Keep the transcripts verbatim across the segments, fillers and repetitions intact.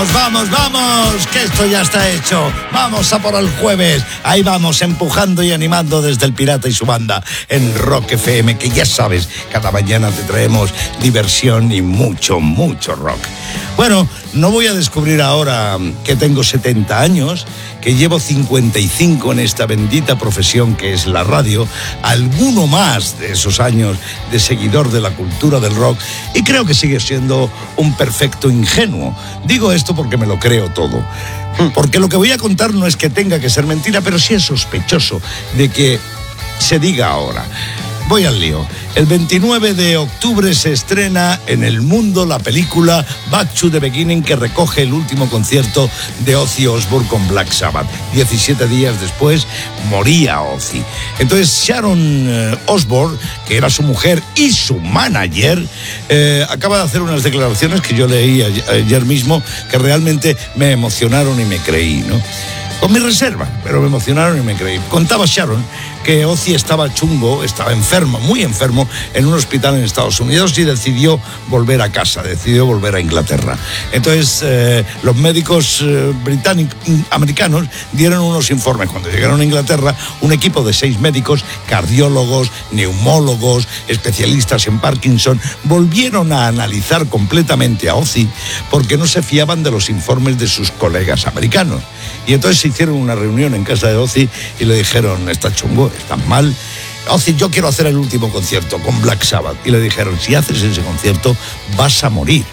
Vamos, vamos, que esto ya está hecho. Vamos a por el jueves. Ahí vamos, empujando y animando desde el Pirata y su banda en Rock F M, que ya sabes, cada mañana te traemos diversión y mucho, mucho rock. Bueno, no voy a descubrir ahora que tengo setenta años, que llevo cincuenta y cinco en esta bendita profesión que es la radio, alguno más de esos años de seguidor de la cultura del rock, y creo que sigue siendo un perfecto ingenuo. Digo esto porque me lo creo todo. Porque lo que voy a contar no es que tenga que ser mentira, pero sí es sospechoso de que se diga ahora. Voy al lío. El veintinueve de octubre se estrena en el mundo la película Back to the Beginning, que recoge el último concierto de Ozzy Osbourne con Black Sabbath. diecisiete días después moría Ozzy. Entonces Sharon eh, Osbourne, que era su mujer y su manager, eh, acaba de hacer unas declaraciones que yo leí ayer, ayer mismo, que realmente me emocionaron y me creí, ¿no? Con mi reserva, pero me emocionaron y me creí. Contaba Sharon que Ozzy estaba chungo, estaba enfermo, muy enfermo, en un hospital en Estados Unidos y decidió volver a casa, decidió volver a Inglaterra. Entonces, eh, los médicos eh, británicos, americanos, dieron unos informes. Cuando llegaron a Inglaterra, un equipo de seis médicos, cardiólogos, neumólogos, especialistas en Parkinson, volvieron a analizar completamente a Ozzy porque no se fiaban de los informes de sus colegas americanos. Y entonces se hicieron una reunión en casa de Ozzy y le dijeron: está chungo, estás mal. Ozzy, yo quiero hacer el último concierto con Black Sabbath. Y le dijeron: si haces ese concierto vas a morir.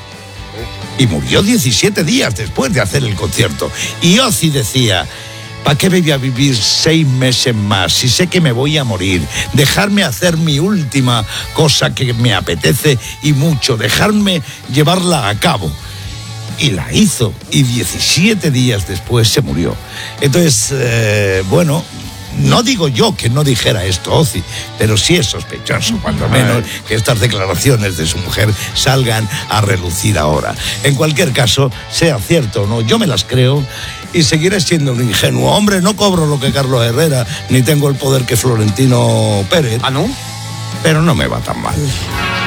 Y murió diecisiete días después de hacer el concierto. Y Ozzy decía: ¿para qué voy a vivir seis meses más si sé que me voy a morir? Dejarme hacer mi última cosa que me apetece y mucho, dejarme llevarla a cabo. Y la hizo, y diecisiete días después se murió. Entonces, eh, bueno, no digo yo que no dijera esto Ozzy, pero sí es sospechoso, cuando menos, que estas declaraciones de su mujer salgan a relucir ahora. En cualquier caso, sea cierto o no, yo me las creo y seguiré siendo un ingenuo. Hombre, no cobro lo que Carlos Herrera, ni tengo el poder que Florentino Pérez. ¿Ah, no? Pero no me va tan mal.